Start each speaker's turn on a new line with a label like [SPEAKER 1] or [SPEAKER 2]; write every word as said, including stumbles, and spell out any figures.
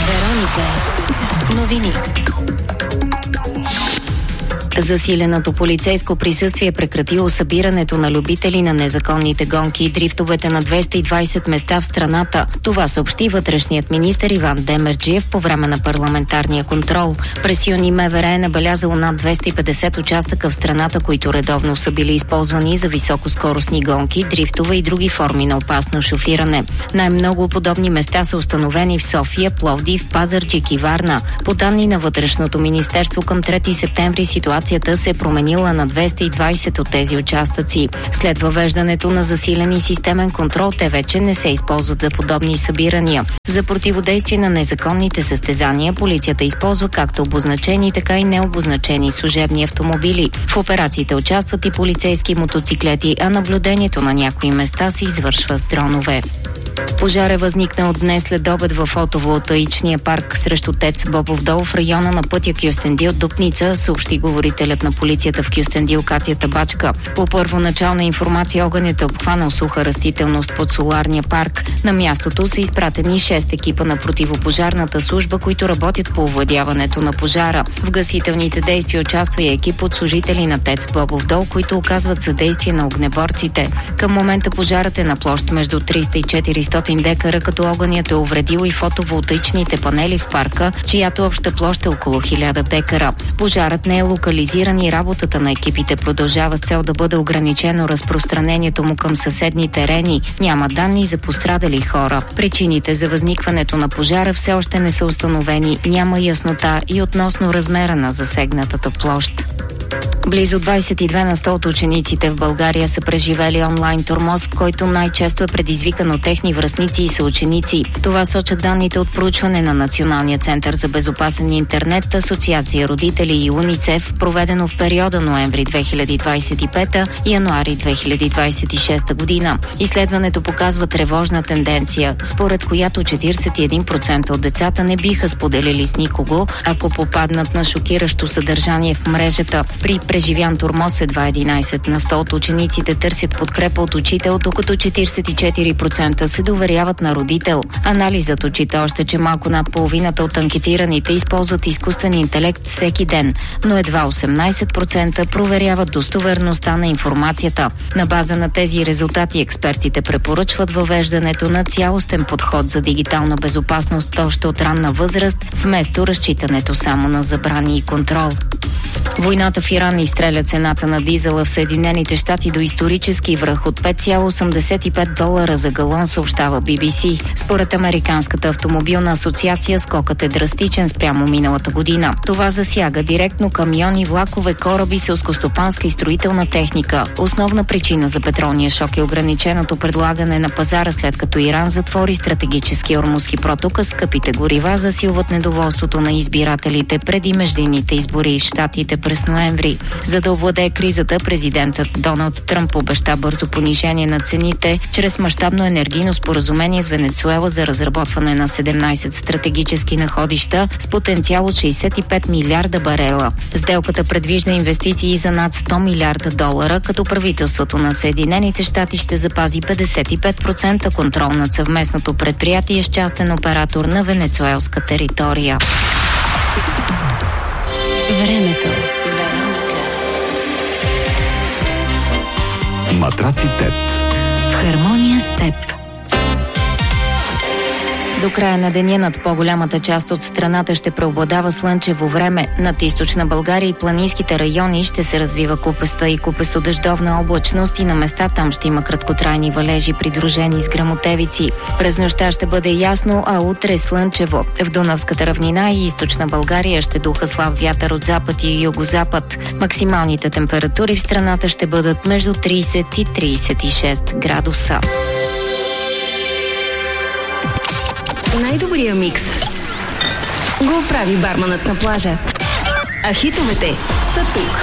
[SPEAKER 1] Вероника. Новини. Засиленото полицейско присъствие е прекратило събирането на любители на незаконните гонки и дрифтовете на двеста и двайсет места в страната. Това съобщи вътрешният министър Иван Демерджиев по време на парламентарния контрол. През юни МВР е набелязало над двеста и петдесет участъка в страната, които редовно са били използвани за високоскоростни гонки, дрифтове и други форми на опасно шофиране. Най-много подобни места са установени в София, Пловдив, Пазарджик и Варна. По данни на Вътрешното министерство към трети септември ситуацията се е променила на двеста и двайсет от тези участъци. След въвеждането на засилен и системен контрол, те вече не се използват за подобни събирания. За противодействие на незаконните състезания, полицията използва както обозначени, така и необозначени служебни автомобили. В операциите участват и полицейски мотоциклети, а наблюдението на някои места се извършва с дронове. Пожар е възникнал днес след обед в фотоволтаичния парк срещу ТЕЦ Бобов дол в района на пътя Кюстендил-Дупница, съобщи говорителят на полицията в Кюстендил Катя Табачка. По първоначална информация огънят е обхванал суха растителност под соларния парк. На мястото са изпратени шест екипа на противопожарната служба, които работят по овладяването на пожара. В гасителните действия участва и екип от служители на ТЕЦ Бобов дол, които оказват съдействие на огнеборците. Към момента пожарът е на площ между триста и четиристотин декара, като огънят е увредил и фотоволтаичните панели в парка, чиято обща площ е около хиляда декара. Пожарът не е локализиран и работата на екипите продължава с цел да бъде ограничено разпространението му към съседни терени. Няма данни за пострадали хора. Причините за възникването на пожара все още не са установени, няма яснота и относно размера на засегнатата площ. Близо двайсет и две на сто от учениците в България са преживели онлайн тормоз, който най-често е предизвикан от техни връстници и съученици. Това сочат данните от проучване на Националния център за безопасен интернет, Асоциация родители и УНИЦЕФ, проведено в периода ноември две хиляди двайсет и пета – януари две хиляди двайсет и шеста година. Изследването показва тревожна тенденция, според която четирийсет и един процента от децата не биха споделили с никого, ако попаднат на шокиращо съдържание в мрежата. При преживян тормоз едва единайсет на сто от учениците търсят подкрепа от учител, докато четирийсет и четири процента се доверяват на родител. Анализът отчита още, че малко над половината от анкетираните използват изкуствен интелект всеки ден, но едва осемнайсет процента проверяват достоверността на информацията. На база на тези резултати експертите препоръчват въвеждането на цялостен подход за дигитална безопасност още от ранна възраст, вместо разчитането само на забрани и контрол. Войната в Иран изстреля цената на дизела в Съединените щати до исторически връх от пет цяло осемдесет и пет долара за галон, съобщава Би Би Си. Според Американската автомобилна асоциация скокът е драстичен спрямо миналата година. Това засяга директно камиони, влакове, кораби, селскостопанска и строителна техника. Основна причина за петролния шок е ограниченото предлагане на пазара, след като Иран затвори стратегически Ормузски проток, а скъпите горива засилват недоволството на избирателите преди междинните избори в щатите през ноември. За да овладее кризата, президентът Доналд Тръмп обеща бързо понижение на цените чрез мащабно енергийно споразумение с Венецуела за разработване на седемнайсет стратегически находища с потенциал от шейсет и пет милиарда барела. Сделката предвижда инвестиции за над сто милиарда долара, като правителството на Съединените щати ще запази петдесет и пет процента контрол над съвместното предприятие с частен оператор на венецуелска територия.
[SPEAKER 2] Времето. Матраци ТЕТ. В хармония с теб.
[SPEAKER 1] До края на деня над по-голямата част от страната ще преобладава слънчево време. Над източна България и планинските райони ще се развива купеста и купесто-дъждовна облачност и на места там ще има краткотрайни валежи, придружени с гръмотевици. През нощта ще бъде ясно, а утре слънчево. В Дунавската равнина и източна България ще духа слаб вятър от запад и югозапад. Максималните температури в страната ще бъдат между трийсет и трийсет и шест градуса.
[SPEAKER 3] Най-добрия микс го прави барманът на плажа. А хитовете са тук.